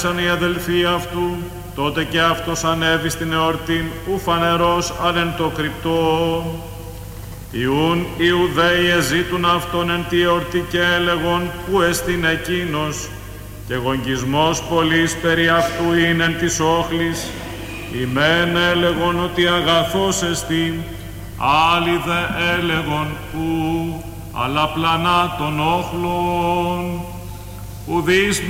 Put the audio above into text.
οι αδελφοί αυτού, τότε και αυτός ανέβη στην εορτήν, ου φανερός αλλά εν το κρυπτό. Ιούν Ιουδαίοι εζήτουν αυτόν εν τη εορτή και έλεγον που εστίν εκείνος, και γογγισμός πολλής περί αυτού είναι εν της όχλης. Οι μεν έλεγον ότι αγαθός εστί, άλλοι δε έλεγον ου, αλλά πλανά των όχλων. Ουδείς